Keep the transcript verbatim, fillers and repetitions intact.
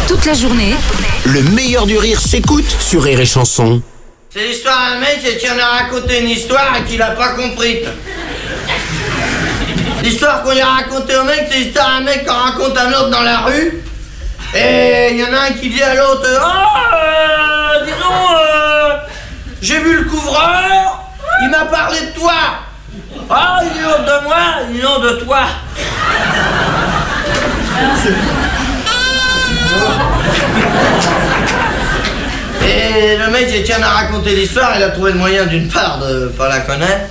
Toute la journée, Le meilleur du rire s'écoute sur Rire et Chanson. C'est l'histoire d'un mec qui en a raconté une histoire et qu'il a pas compris. L'histoire qu'on lui a racontée au mec, c'est l'histoire d'un mec qui en raconte un autre dans la rue. Et il y en a un qui dit à l'autre, « Oh, euh, dis donc, euh, j'ai vu le couvreur, il m'a parlé de toi. »« Ah, il dit non de moi, il dit non de toi. » Et le mec qui en a raconté l'histoire, il a trouvé le moyen d'une part de pas la connaître.